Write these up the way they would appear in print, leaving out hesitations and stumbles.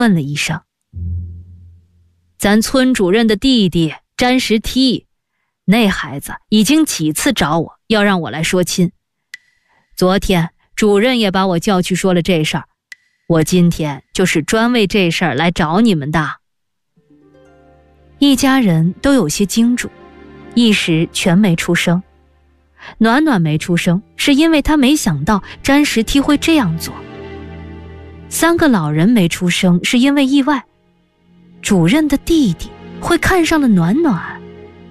问了一声：“咱村主任的弟弟詹石梯，那孩子已经几次找我要让我来说亲。昨天主任也把我叫去说了这事儿，我今天就是专为这事儿来找你们的。”一家人都有些惊住，一时全没出声。暖暖没出声，是因为她没想到詹石梯会这样做。三个老人没出声，是因为意外，主任的弟弟会看上了暖暖。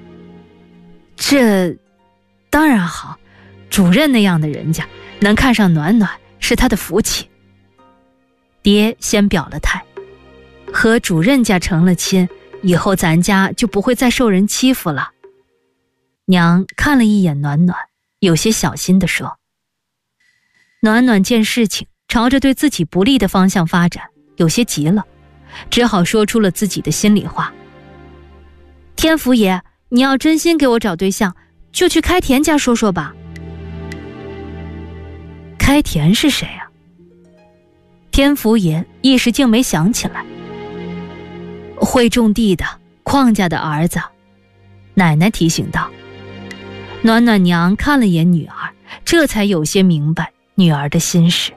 这当然好，主任那样的人家能看上暖暖是他的福气。爹先表了态，和主任家成了亲，以后咱家就不会再受人欺负了。娘看了一眼暖暖，有些小心地说。暖暖见事情朝着对自己不利的方向发展，有些急了，只好说出了自己的心里话。天福爷，你要真心给我找对象，就去开田家说说吧。开田是谁啊？天福爷一时竟没想起来。会种地的邝家的儿子，奶奶提醒道。暖暖娘看了眼女儿，这才有些明白女儿的心事。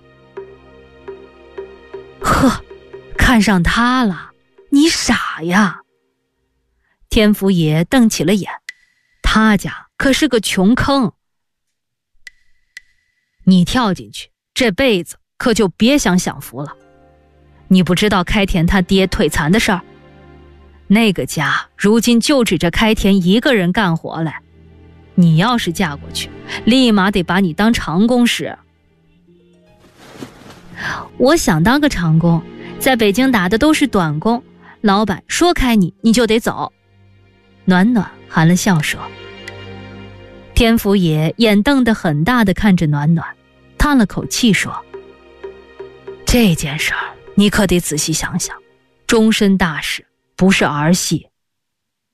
呵，看上他了，你傻呀！天福爷瞪起了眼，他家可是个穷坑，你跳进去，这辈子可就别想享福了。你不知道开田他爹腿残的事儿？那个家如今就指着开田一个人干活来，你要是嫁过去，立马得把你当长工使。我想当个长工，在北京打的都是短工，老板说开你，你就得走。暖暖含了笑说。天福爷眼瞪得很大的看着暖暖，叹了口气说：“这件事儿你可得仔细想想，终身大事不是儿戏。”